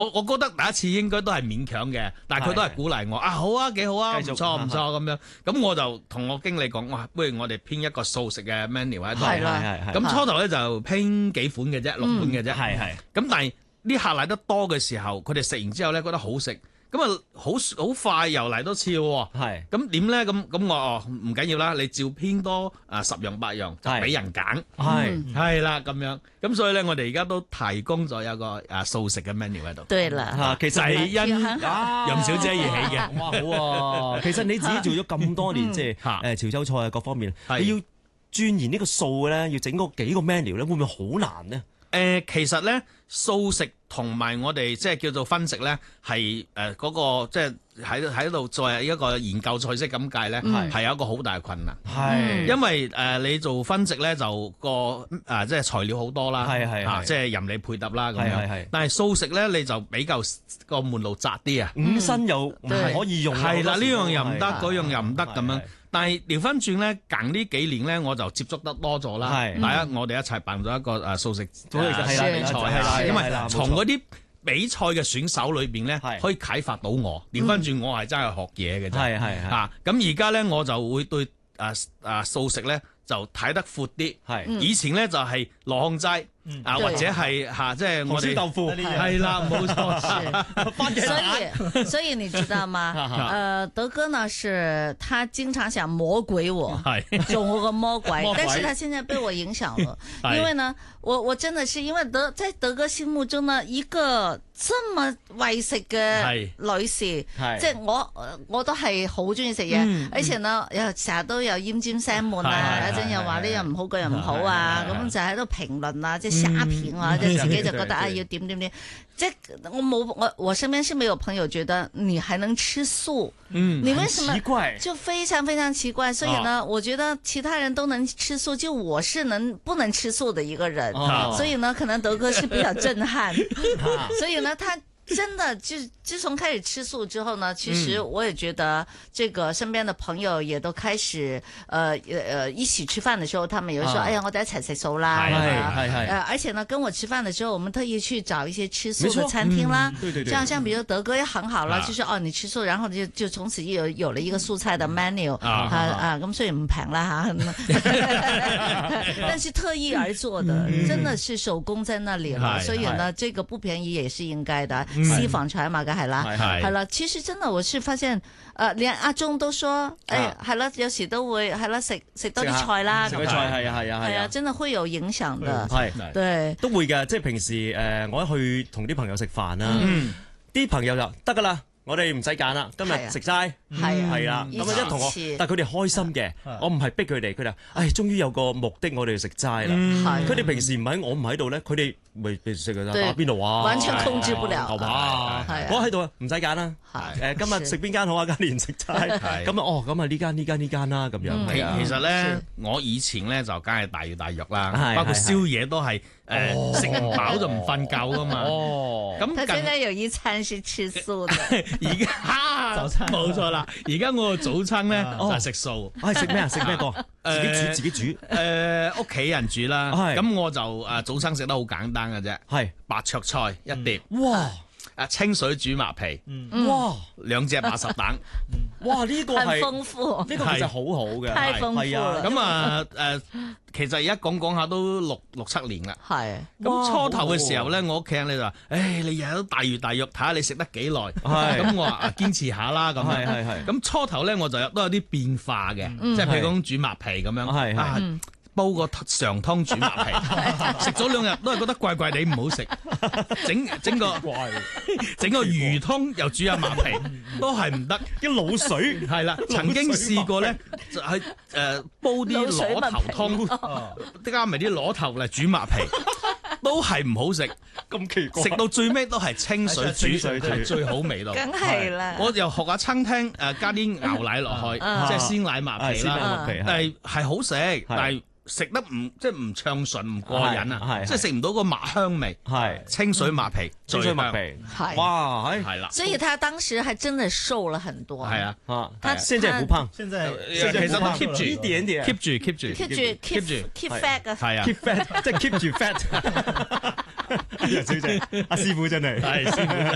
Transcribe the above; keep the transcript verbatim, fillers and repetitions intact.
我我覺得第一次應該都係勉強嘅，但係佢都係鼓勵我啊，好啊，幾好啊，唔錯唔錯咁樣。咁我就同我經理講，哇，不如我哋編一個素食嘅 menu 喺度。 係啦， 咁初頭咧就編幾款嘅啫，六款嘅啫。 係係。 咁但係啲客嚟得多嘅時候，佢哋食完之後咧覺得好食。咁啊，好好快又嚟多次喎。 係。咁點咧？咁咁我哦唔緊要啦，你照編多啊十樣八樣就俾人揀。 係係啦咁樣。咁所以咧，我哋而家都提供咗有個啊素食嘅 menu 喺度。 對啦， 嚇，其實係因任小姐而起嘅。 哇，好啊！其實你自己做咗咁多年，即係誒潮州菜啊各方面，你要鑽研呢個素咧，要整嗰幾個 menu 咧，會唔會好難呢？ 誒，其實咧素食同埋我哋即係叫做分食咧，係誒嗰個即係喺喺度再一個研究菜式咁計咧，係有一個好大嘅困難。係因為誒你做分食咧就個誒即係材料好多啦， 係係啊即係任你配搭啦咁樣。 係係。 但係素食咧你就比較個門路窄啲啊， 五辛又唔可以用。 係啦，呢樣又唔得，嗰樣又唔得咁樣。但係調翻轉咧，近呢幾年咧，我就接觸得多咗啦。係，第一我哋一齊辦咗一個誒素食素食比賽係啦，因為從嗰啲比賽嘅選手裏邊咧，可以啟發到我。調翻轉我係真係學嘢嘅啫。係係嚇，咁而家咧我就會對誒誒素食咧就睇得闊啲。係，以前咧就係羅漢齋。啊，或者係嚇，即係我哋豆腐係啦，冇錯。 所以所以你知道嗎？呃，德哥呢是他經常想魔鬼我，做我個魔鬼，但是他現在被我影響了，因為呢，我我真的是因為德在德哥心目中呢，一個這麼為食嘅女士，即係我我都係好中意食嘢，而且呢又成日都有奄尖聲悶啊，一陣又話呢樣唔好，嗰樣唔好啊，咁就喺度評論啊，即係蝦片啊，即係自己就覺得啊要點點點，即係我冇我我身邊是沒有朋友覺得你還能吃素，嗯，你為什麼就非常非常奇怪，所以呢，我覺得其他人都能吃素，就我是能不能吃素的一個人，所以呢，可能德哥是比較震撼，所以呢，他。真的，就自從開始吃素之後呢，其實我也覺得，這個身邊的朋友也都開始，呃呃一起吃飯的時候，他們有說，哎呀，我哋一齊食素啦，係係係，而且呢，跟我吃飯的時候，我們特意去找一些吃素的餐廳啦，對對對，像像比如德哥也很好啦，就是哦，你吃素，然後就就從此有有了一個素菜的 menu，啊啊，咁雖然唔平啦吓，但是特意而做的，真的是手工在那裏了，所以呢，這個不便宜也是應該的。私房菜嘛，梗係啦，係啦。其實真的，我是發現，誒，連阿鐘都說，誒，係啦，有時都會係啦，食食多啲菜啦。 食啲菜係啊係啊係啊，真係會有影響嘅。 係，對，都會嘅。即係平時誒，我一去同啲朋友食飯啦，啲朋友就得噶啦。我哋唔使揀啦，今日食齋係啦，咁啊一同我，但係佢哋開心嘅，我唔係逼佢哋，佢哋，唉，終於有個目的，我哋要食齋啦。佢哋平時唔喺我唔喺度咧，佢哋咪食㗎咋？打邊爐啊？ 完全控制不了， 係嘛？我喺度唔使揀啦。誒，今日食邊間好啊？今年食齋，咁啊，哦，咁啊呢間呢間呢間啦，咁樣。 其實咧，我以前咧就梗係大魚大肉啦，包括宵夜都係誒食唔飽就唔瞓覺噶嘛。哦，咁佢現在有一餐是吃素嘅。 而家早餐冇錯啦，而家我個早餐咧就係食素。 係食咩啊？食咩個？自己煮自己煮。 誒，屋企人煮啦。咁我就誒早餐食得好簡單嘅啫。係白灼菜一碟。哇！誒清水煮麥皮。哇！兩隻白烚蛋。 哇！呢個係豐富， 呢個其實好好嘅。 太豐富啦。 咁啊誒，其實而家講講下都六六七年啦。 係。 咁初頭嘅時候咧，我屋企人咧就話：誒，你日日都大魚大肉，睇下你食得幾耐。係。咁我話啊，堅持下啦。咁係係係。咁初頭咧，我就都有啲變化嘅，即係譬如講煮麥皮咁樣。係係。煲個常湯煮麥皮，食咗兩日都係覺得怪怪地唔好食。整整個整個魚湯又煮下麥皮，都係唔得。啲滷水係啦，曾經試過咧，就係誒煲啲螺頭湯，加埋啲螺頭嚟煮麥皮，都係唔好食。咁奇怪，食到最尾都係清水煮係最好味道。 梗係啦， 我又學下餐廳誒加啲牛奶落去，即係鮮奶麥皮啦，但係係好食，但係。食得唔即係唔暢順唔過癮啊！即係食唔到個麥香味。係清水麥皮， 清水麥皮， 係哇， 係啦。 所以他當時還真的瘦了很多。 係啊， 他現在不胖， 現在其實都 keep 住一點點，keep 住 keep 住 keep 住 keep 住 keep fat 啊， 係啊 ，keep fat 即係 keep 住 fat。小姐，阿師傅真係， 係師傅。